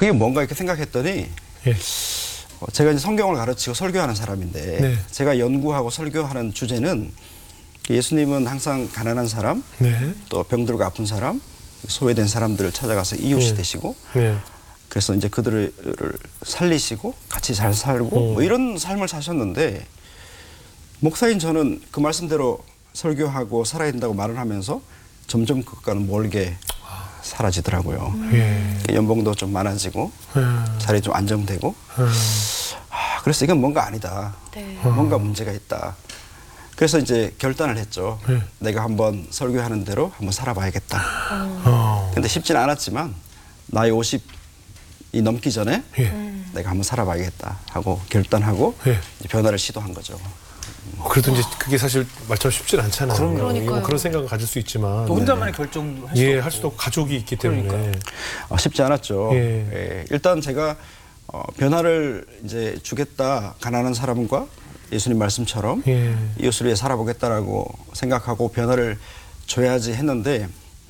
그게 뭔가 이렇게 생각했더니 예. 제가 이제 성경을 가르치고 설교하는 사람인데 네. 제가 연구하고 설교하는 주제는 예수님은 항상 가난한 사람, 네. 또 병들고 아픈 사람, 소외된 사람들을 찾아가서 이웃이 네. 되시고 네. 그래서 이제 그들을 살리시고 같이 잘 살고 뭐 이런 삶을 사셨는데 목사인 저는 그 말씀대로 설교하고 살아야 된다고 말을 하면서 점점 그것과는 멀게 사라지더라고요. 예. 연봉도 좀 많아지고 자리 좀 안정되고 그래서 이건 뭔가 아니다. 네. 뭔가 문제가 있다. 그래서 이제 결단을 했죠. 네. 내가 한번 설교하는 대로 한번 살아봐야겠다. 어. 근데 쉽지는 않았지만 나이 50이 넘기 전에 예. 내가 한번 살아봐야겠다 하고 결단하고 예. 이제 변화를 시도한 거죠. 그래도 이제 그게 사실 말처럼 쉽진 않잖아요. 그러니까요. 이게 뭐 그런 생각을 가질 수 있지만 또 혼자만의 결정도 할 수도 예, 없고. 할 수도 없고 가족이 있기 때문에 쉽지 않았죠. 예. 예, 일단 제가 변화를 이제 주겠다. 가난한 사람과 예수님 말씀처럼 예. 이웃을 위해 살아보겠다라고 생각하고 변화를 줘야지 했는데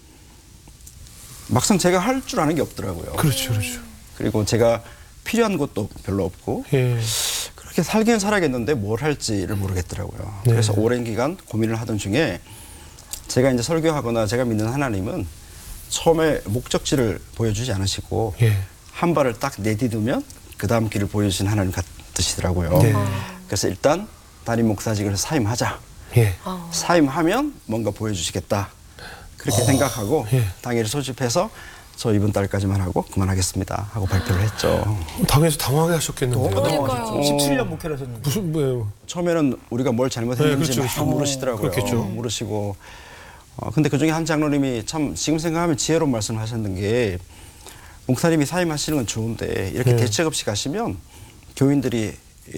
막상 제가 할 줄 아는 게 없더라고요. 그렇죠, 그렇죠. 그리고 제가 필요한 것도 별로 없고 예. 그렇게 살긴 살아야겠는데 뭘 할지를 모르겠더라고요. 네. 그래서 오랜 기간 고민을 하던 중에 제가 이제 설교하거나 제가 믿는 하나님은 처음에 목적지를 보여주지 않으시고 예. 한 발을 딱 내디두면 그 다음 길을 보여주신 하나님 같으시더라고요. 네. 그래서 일단 담임 목사직을 사임하자. 예. 사임하면 뭔가 보여주시겠다. 그렇게 생각하고 예. 당일 소집해서 저 이번 달까지만 하고 그만하겠습니다 하고 발표를 했죠. 당에서 당황하게 하셨겠는데요. 그러니까요. 17년 목회를 하셨는데. 무슨 뭐예요? 처음에는 우리가 뭘 잘못했는지 네, 그렇죠, 막 물으시더라고요. 그렇겠죠. 물으시고 근데 그중에 한 장로님이 참 지금 생각하면 지혜로운 말씀을 하셨는 게 목사님이 사임하시는 건 좋은데 이렇게 네. 대책 없이 가시면 교인들이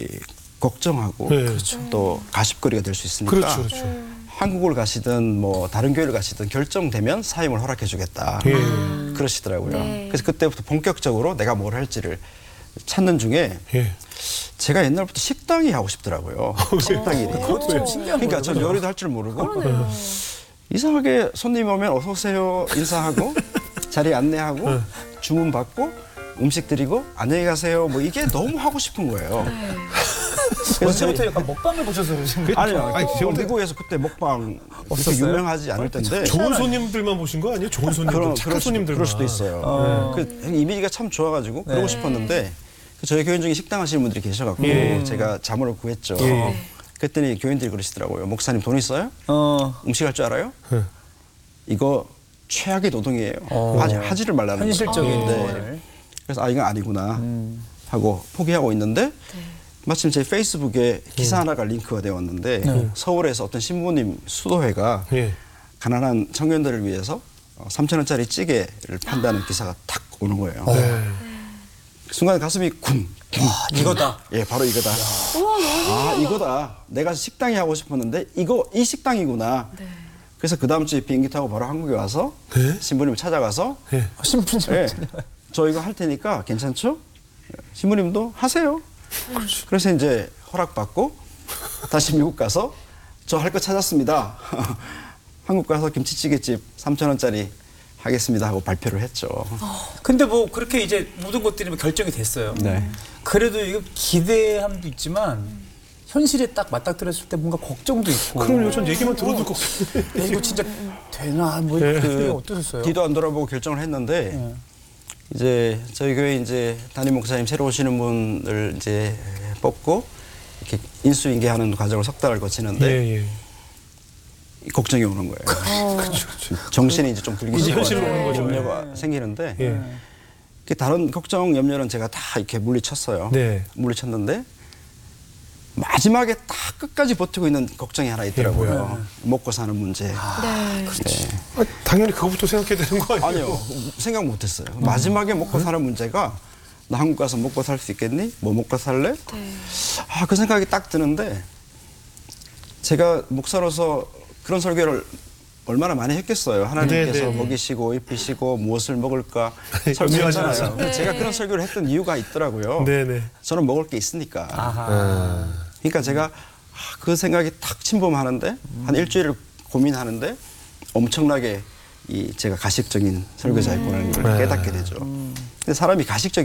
걱정하고 네. 또 가십거리가 될 수 있으니까 그렇죠, 그렇죠. 한국을 가시든 뭐 다른 교회를 가시든 결정되면 사임을 허락해 주겠다. 예. 그러시더라고요. 네. 그래서 그때부터 본격적으로 내가 뭘 할지를 찾는 중에 예. 제가 옛날부터 식당이 하고 싶더라고요. 식당 일이. 그것도 좀 신기한 그러니까 거예요. 전 요리도 할 줄 모르고 그러네요. 이상하게 손님 오면 어서 오세요 인사하고 자리 안내하고 주문 받고 음식 드리고 안녕히 가세요. 뭐 이게 너무 하고 싶은 거예요. 그래서 저희- 언제부터 약간 먹방을 보셔서 그러신 거예요? 아니요. 아니, 미국에서 그때 먹방 그렇게 없었어요? 유명하지 않을 텐데 좋은 손님들만 보신 거 아니에요? 좋은 손님들, 착한 손님들만. 그럴 수도 있어요. 그 이미지가 참 좋아가지고 그러고 싶었는데 저희 교인 중에 식당 하시는 분들이 계셔갖고 예. 제가 자문을 구했죠. 예. 그랬더니 교인들이 그러시더라고요. 목사님 돈 있어요? 음식 할 줄 알아요? 예. 이거 최악의 노동이에요. 하지를 말라는 거예요. 현실적인 네. 조언을. 그래서 이건 아니구나 하고 포기하고 있는데 마침 제 페이스북에 기사 하나가 링크가 되어 왔는데 서울에서 어떤 신부님 수도회가 예. 가난한 청년들을 위해서 3,000원짜리 찌개를 판다는 기사가 탁 오는 거예요. 네. 순간 가슴이 쿵. 이거다. 예, 바로 이거다. 이거다. 내가 식당이 하고 싶었는데 이 식당이구나. 그래서 그 다음 주에 비행기 타고 바로 한국에 와서 네? 신부님을 찾아가서 예. 신분증. 예, 저 이거 할 테니까 괜찮죠? 신부님도 하세요. 그래서 이제 허락받고 다시 미국 가서 저 할 거 찾았습니다. 한국 가서 김치찌개집 3,000원짜리 하겠습니다 하고 발표를 했죠. 근데 뭐 그렇게 이제 모든 것들이 뭐 결정이 됐어요. 네. 그래도 이거 기대함도 있지만 현실에 딱 맞닥뜨렸을 때 뭔가 걱정도 있고. 그럼요. 전 얘기만 들어도 걱정. 이거 진짜 되나 뭐 네. 그게 어떠셨어요? 뒤도 안 돌아보고 결정을 했는데 이제 저희 교회 이제 담임 목사님 새로 오시는 분을 이제 뽑고 이렇게 인수인계하는 과정을 석 달을 거치는데 예, 예. 걱정이 오는 거예요. 정신이 이제 좀 들기 이제 시작하고 현실로 오는 거죠. 염려가 생기는데 예. 다른 걱정, 염려는 제가 다 이렇게 물리쳤어요. 네. 물리쳤는데 마지막에 다 끝까지 버티고 있는 걱정이 하나 있더라고요. 먹고 사는 문제. 네. 아, 당연히 그거부터 생각해야 되는 거 아니에요? 아니요. 생각 못했어요. 마지막에 먹고 사는 문제가 나 한국 가서 먹고 살 수 있겠니? 뭐 먹고 살래? 그 생각이 딱 드는데 제가 목사로서 그런 설교를 얼마나 많이 했겠어요. 하나님께서 네, 네. 먹이시고 입히시고 무엇을 먹을까 음미하지 설교했잖아요. 마세요. 근데 제가 그런 설교를 했던 이유가 있더라고요. 네네. 저는 먹을 게 있으니까. 아하. 그러니까 제가 그 생각이 탁 침범하는데 한 일주일을 고민하는데 엄청나게 제가 가식적인 설교자였구나 걸 깨닫게 되죠. 근데 사람이 가식적